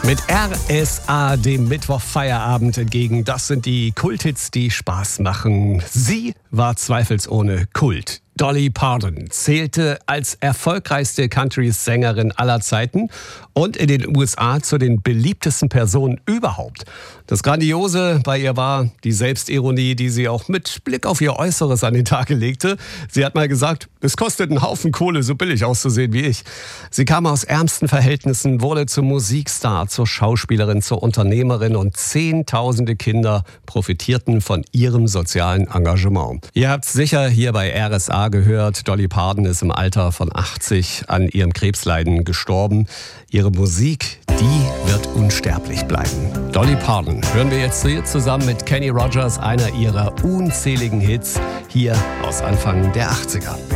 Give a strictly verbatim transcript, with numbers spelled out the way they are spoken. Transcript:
Mit R S A dem Mittwochfeierabend entgegen. Das sind die Kulthits, die Spaß machen. Sie war zweifelsohne Kult. Dolly Parton zählte als erfolgreichste Country-Sängerin aller Zeiten und in den U S A zu den beliebtesten Personen überhaupt. Das Grandiose bei ihr war die Selbstironie, die sie auch mit Blick auf ihr Äußeres an den Tag legte. Sie hat mal gesagt, es kostet einen Haufen Kohle, so billig auszusehen wie ich. Sie kam aus ärmsten Verhältnissen, wurde zum Musikstar, zur Schauspielerin, zur Unternehmerin und zehntausende Kinder profitierten von ihrem sozialen Engagement. Ihr habt sicher hier bei R S A gehört, Dolly Parton ist im Alter von achtzig an ihrem Krebsleiden gestorben. Ihre Musik, die wird unsterblich bleiben. Dolly Parton hören wir jetzt hier zusammen mit Kenny Rogers, einer ihrer unzähligen Hits hier aus Anfang der achtziger.